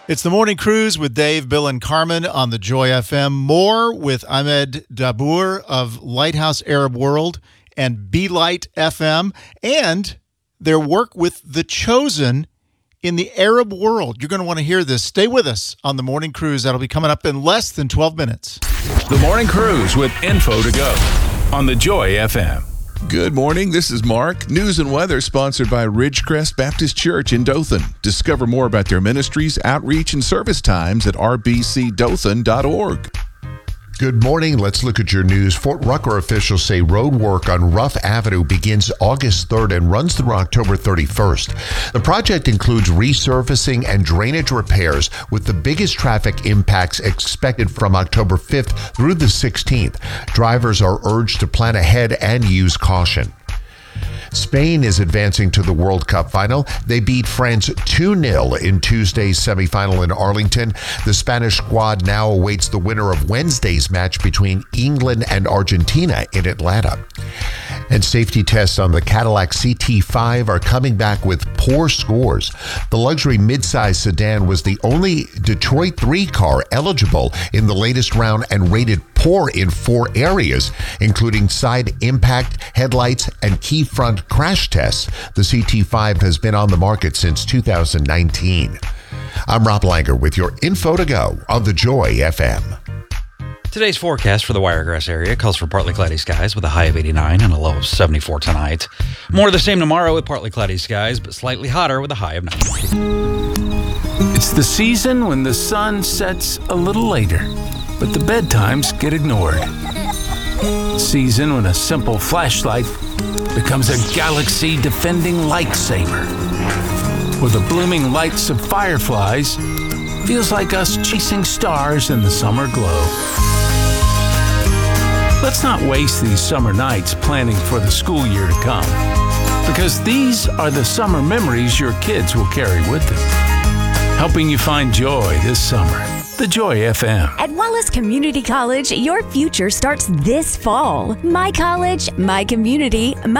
It's the Morning Cruise with Dave, Bill, and Carmen on the Joy FM. More with Ahmed Dabour of Lighthouse Arab World and Be Light FM, and their work with The Chosen in the Arab world. You're going to want to hear this. Stay with us on the Morning Cruise. That'll be coming up in less than 12 minutes. The Morning Cruise with info to go on the Joy FM. Good morning. This is Mark. News and weather sponsored by Ridgecrest Baptist Church in Dothan. Discover more about their ministries, outreach, and service times at rbcdothan.org. Good morning. Let's look at your news. Fort Rucker officials say road work on Ruff Avenue begins August 3rd and runs through October 31st. The project includes resurfacing and drainage repairs, with the biggest traffic impacts expected from October 5th through the 16th. Drivers are urged to plan ahead and use caution. Spain is advancing to the World Cup final. They beat France 2-0 in Tuesday's semifinal in Arlington. The Spanish squad now awaits the winner of Wednesday's match between England and Argentina in Atlanta. And safety tests on the Cadillac CT5 are coming back with poor scores. The luxury midsize sedan was the only Detroit 3 car eligible in the latest round and rated poor in 4 areas, including side impact, headlights, and key front crash tests. The CT5 has been on the market since 2019. I'm Rob Langer with your info to go on the Joy FM. Today's forecast for the Wiregrass area calls for partly cloudy skies with a high of 89 and a low of 74 tonight. More of the same tomorrow with partly cloudy skies, but slightly hotter with a high of 90. It's the season when the sun sets a little later, but the bedtimes get ignored. Season when a simple flashlight becomes a galaxy-defending lightsaber, where the blooming lights of fireflies feels like us chasing stars in the summer glow. Let's not waste these summer nights planning for the school year to come, because these are the summer memories your kids will carry with them, helping you find joy this summer. The Joy FM. At Wallace Community College, your future starts this fall. My college, my community, my